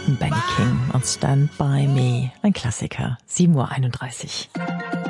Benny King und Stand By Me, ein Klassiker, 7:31 Uhr.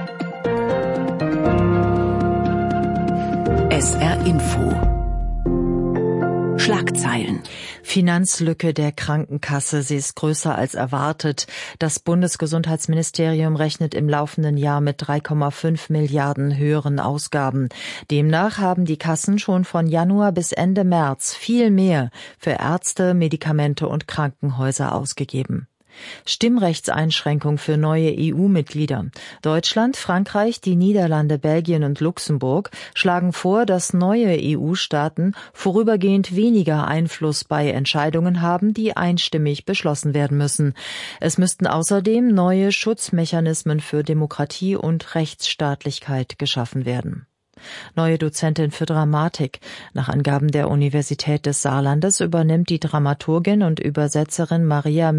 SR Info. Schlagzeilen. Finanzlücke der Krankenkasse, sie ist größer als erwartet. Das Bundesgesundheitsministerium rechnet im laufenden Jahr mit 3,5 Milliarden höheren Ausgaben. Demnach haben die Kassen schon von Januar bis Ende März viel mehr für Ärzte, Medikamente und Krankenhäuser ausgegeben. Stimmrechtseinschränkung für neue EU-Mitglieder. Deutschland, Frankreich, die Niederlande, Belgien und Luxemburg schlagen vor, dass neue EU-Staaten vorübergehend weniger Einfluss bei Entscheidungen haben, die einstimmig beschlossen werden müssen. Es müssten außerdem neue Schutzmechanismen für Demokratie und Rechtsstaatlichkeit geschaffen werden. Neue Dozentin für Dramatik. Nach Angaben der Universität des Saarlandes übernimmt die Dramaturgin und Übersetzerin Maria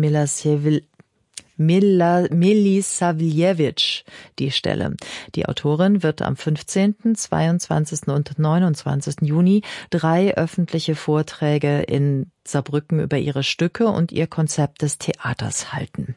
Milisavljevic die Stelle. Die Autorin wird am 15., 22. und 29. Juni 3 öffentliche Vorträge in Saarbrücken über ihre Stücke und ihr Konzept des Theaters halten.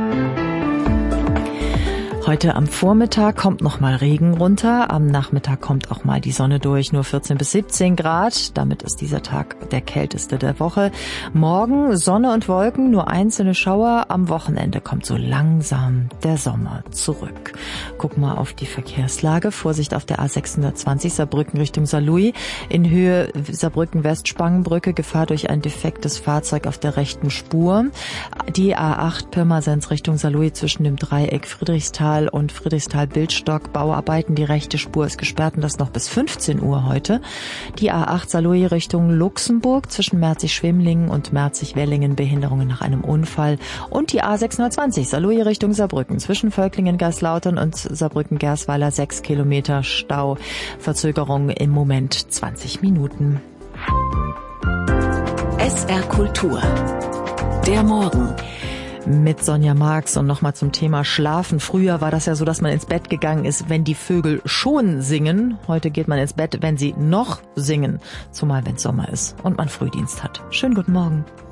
Heute am Vormittag kommt noch mal Regen runter, am Nachmittag kommt auch mal die Sonne durch, nur 14 bis 17 Grad. Damit ist dieser Tag der kälteste der Woche. Morgen Sonne und Wolken, nur einzelne Schauer. Am Wochenende kommt so langsam der Sommer zurück. Guck mal auf die Verkehrslage. Vorsicht auf der A620 Saarbrücken Richtung Saarlouis. In Höhe Saarbrücken-West-Spangenbrücke, Gefahr durch ein defektes Fahrzeug auf der rechten Spur. Die A8 Pirmasens Richtung Saarlouis zwischen dem Dreieck Friedrichsthal und Friedrichsthal-Bildstock, Bauarbeiten, die rechte Spur ist gesperrt und das noch bis 15 Uhr heute. Die A8 Saarlouis Richtung Luxemburg zwischen Merzig-Schwemlingen und Merzig-Wellingen, Behinderungen nach einem Unfall. Und die A620 Saarlouis Richtung Saarbrücken zwischen Völklingen-Geislautern und Saarbrücken-Gersweiler 6 Kilometer Stau. Verzögerung im Moment 20 Minuten. SR Kultur. Der Morgen. Mit Sonja Marx und nochmal zum Thema Schlafen. Früher war das ja so, dass man ins Bett gegangen ist, wenn die Vögel schon singen. Heute geht man ins Bett, wenn sie noch singen. Zumal wenn es Sommer ist und man Frühdienst hat. Schönen guten Morgen.